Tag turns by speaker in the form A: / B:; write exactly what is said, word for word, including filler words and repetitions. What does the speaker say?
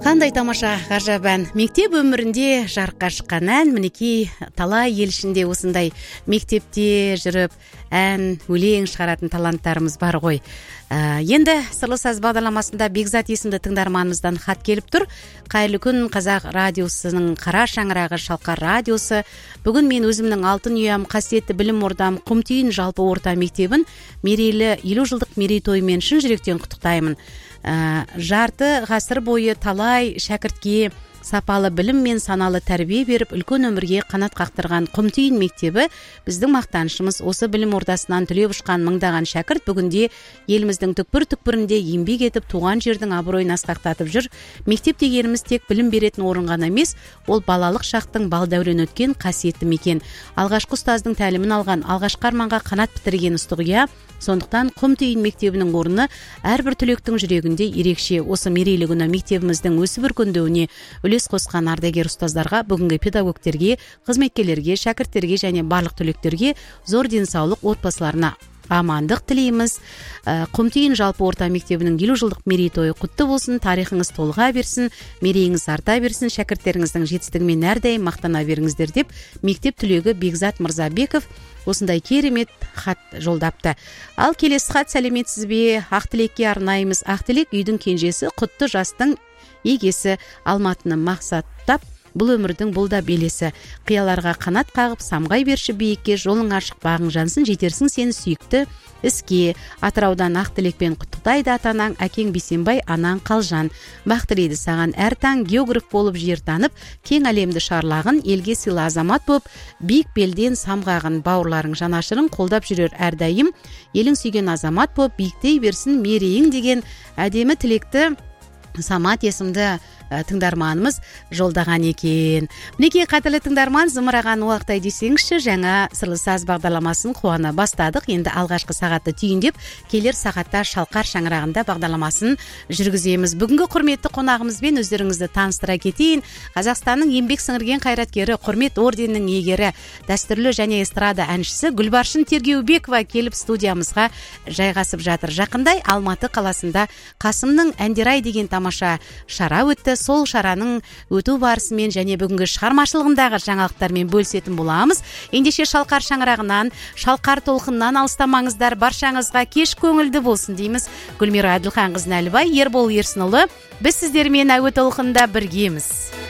A: Қандай тамаша ғажап ән. Мектеп өмірінде жарыққа шыққан ән, мінекей талай ел ішінде осындай мектепте жүріп ән, өлең шығаратын таланттарымыз бар ғой. Ә, енді Сырлы саз бағдарламасында Бекзат есімді тыңдарманымыздан хат келіп тұр. Қайырлы күн, Қазақ радиосының қара шаңырағы Шалқар радиосы. Бүгін мен өзімнің алтын ұям, қасиетті білім ордам Құмтүйін жалпы орта мектебін мерейлі елу жылдық мерейтойымен шын жүректен құттықтаймын. Ә, жарты ғасыр бойы талай шәкіртке сапалы білім мен саналы тәрбие беріп, үлкен өмірге қанат қақтырған Құмтүйін мектебі біздің мақтанышымыз. Осы білім ордасынан түлеп ұшқан мыңдаған шәкірт бүгінде еліміздің түкпір-түкпірінде еңбек етіп, туған жердің абыройын асқақтатып жүр. Мектеп дегеніміз тек білім беретін орын ғана емес, ол балалық шақтың бал дәурен өткен қасиетті мекен. Алғашқы ұстаздың тәлімін алған, алғашқы арманға қанат бітірген ұстығия. Сондықтан Құмтүйін мектебінің орны әрбір түлектің жүрегінде ерекше. Осы мерейлі күні мектебіміздің өсіп өркендеуіне үлес қосқан ардагер ұстаздарға, бүгінгі педагогтерге, қызметкерлерге, шәкірттерге және барлық түлектерге зор денсаулық, отбасыларына амандық тілейміз. Құмтүйін жалпы орта мектебінің елу жылдық мерейтойы құтты болсын, тарихыңыз толыға берсін, мерейіңіз арта берсін, шәкірттеріңіздің жетістігімен әрдайым мақтана беріңіздер деп мектеп түлегі Бекзат Мырзабеков осындай керемет хат жолдапты. Ал келесі хат: сәлеметсіз бе? Ақтілекке арнаймыз. Ақтілек үйдің кенжесі, құтты жастың егесі, Алматыны мақсаттап, бұл өмірдің бұл да белесі. Қияларға қанат қағып, самғай берші биікке, жолың ашық, бағың жансын, жетерсің сені сүйікті іске. Атыраудан Ақтілекпен құттықтайды атанаң, әкең Бейсенбай, анаң Қалжан. Бақ тілейді саған әр таң, географ болып жер танып, кең әлемді шарлағын, елге сыйлы азамат болып, биік белден самғағын, бауырларың жанашырың қолдап жүрер әрдайым, елің сүйген азамат болып, биіктей берсін мерейің деген әдемі тілекті Самат есімді тыңдарманымыз жолдаған екен. Мінекей қадірлі тыңдарман, зымыраған уақыттай десеңізші, жаңа Сырлы саз бағдарламасын қуана бастадық. Енді алғашқы сағатты түйіндеп, келер сағатта Шалқар шаңырағында бағдарламасын жүргіземіз. Бүгінгі құрметті қонағымызбен өздеріңізді таныстыра кетейін. Қазақстанның еңбек сіңірген қайраткері, құрмет орденінің иегері, дәстүрлі және эстрада әншісі Гүлбаршын Тергеубекова келіп студиямызға жайғасып жатыр. Жақындай Алматы қаласында Қасымның Әндерай деген тамаша шара өтті. Сол шараның өту барысымен және бүгінгі шығармашылығындағы жаңалықтармен бөлісетін боламыз. Ендеше Шалқар шаңырағынан, Шалқар толқыннан алыстамаңыздар, баршаңызға кеш көңілді болсын дейміз. Гүлмира Әділханқызы Нәлібай, Ербол Ерсінұлы, біз сіздермен әуе толқында біргеміз.